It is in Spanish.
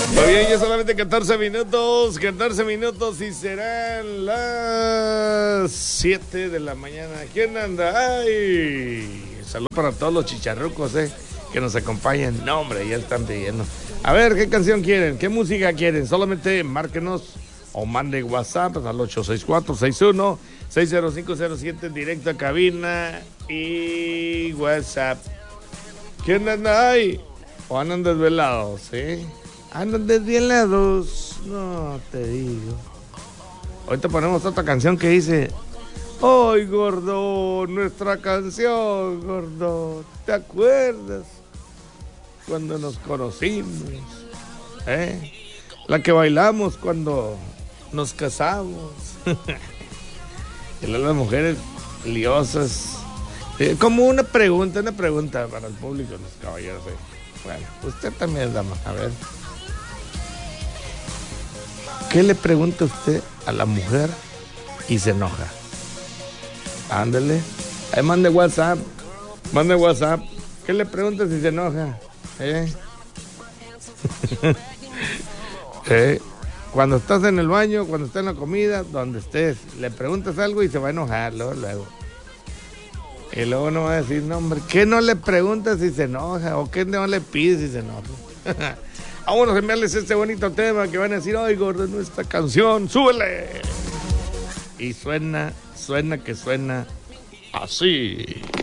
Muy bien, ya solamente 14 minutos y serán las 7 de la mañana. ¿Quién anda? ¡Ay! Salud para todos los chicharrucos, que nos acompañan. No, hombre, ya están pidiendo. A ver, ¿qué canción quieren? ¿Qué música quieren? Solamente márquenos o mande WhatsApp al 864-61-60507 directo a cabina y WhatsApp. ¿Quién anda ahí? ¿O andan desvelados, Andan desvelados, no te digo. Ahorita ponemos otra canción que dice: ¡ay, gordo! Nuestra canción, gordo. ¿Te acuerdas cuando nos conocimos? La que bailamos cuando nos casamos. Y las mujeres liosas. Como una pregunta para el público, los caballeros. Bueno, usted también, dama. A ver. ¿Qué le pregunta usted a la mujer y se enoja? Ándale. Ahí mande WhatsApp. ¿Qué le pregunta si se enoja? Cuando estás en el baño, cuando estás en la comida, donde estés, le preguntas algo y se va a enojar luego. Y luego no va a decir, no, hombre, ¿qué no le preguntas si se enoja? ¿O qué no le pides si se enoja? Vámonos a enviarles este bonito tema que van a decir: ¡ay, gordo, nuestra canción! ¡Súbele! Y suena así.